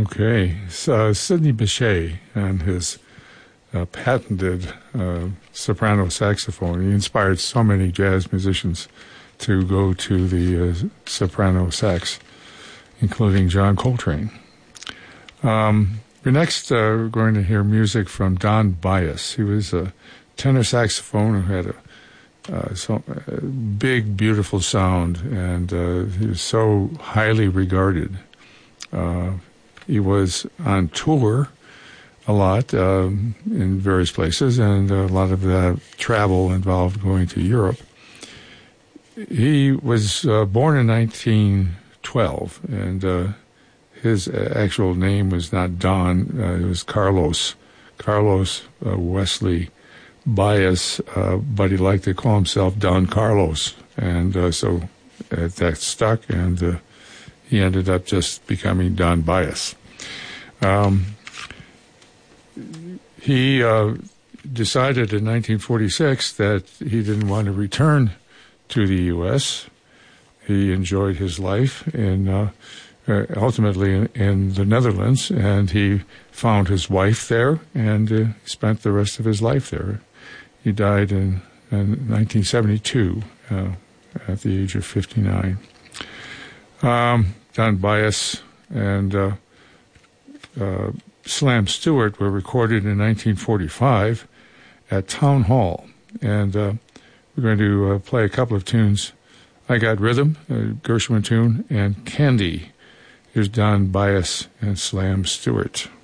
Okay. So, Sidney Bechet and his patented soprano saxophone. He inspired so many jazz musicians to go to the soprano sax, including John Coltrane. Next, we're going to hear music from Don Byas. He was a tenor saxophone who had a big, beautiful sound, and he was so highly regarded. He was on tour a lot in various places, and a lot of that travel involved going to Europe. He was born in 1912, and his actual name was not Don. It was Carlos Wesley Byas, but he liked to call himself Don Carlos, and so that stuck, and he ended up just becoming Don Byas. He decided in 1946 that he didn't want to return to the U.S. He enjoyed his life ultimately in the Netherlands, and he found his wife there and spent the rest of his life there. He died in 1972 at the age of 59. Don Byas and Slam Stewart were recorded in 1945 at Town Hall, and we're going to play a couple of tunes. I Got Rhythm, a Gershwin tune, and Candy. Here's Don Byas and Slam Stewart.